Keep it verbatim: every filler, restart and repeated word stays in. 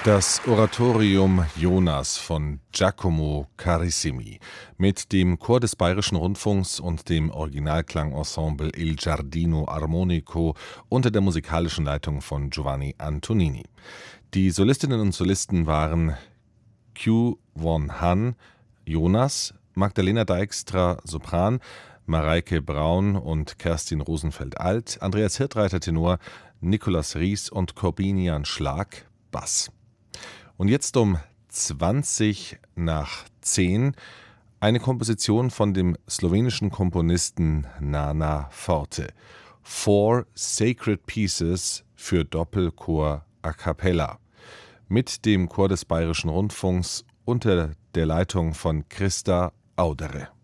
Das Oratorium Jonas von Giacomo Carissimi mit dem Chor des Bayerischen Rundfunks und dem Originalklangensemble Il Giardino Armonico unter der musikalischen Leitung von Giovanni Antonini. Die Solistinnen und Solisten waren Kyu Won Han, Jonas, Magdalena Dijkstra, Sopran, Mareike Braun und Kerstin Rosenfeld-Alt, Andreas Hirtreiter, Tenor, Nikolaus Ries und Korbinian Schlag, Bass. Und jetzt um zwanzig nach zehn eine Komposition von dem slowenischen Komponisten Nana Forte. Four Sacred Pieces für Doppelchor a cappella mit dem Chor des Bayerischen Rundfunks unter der Leitung von Christa Audere.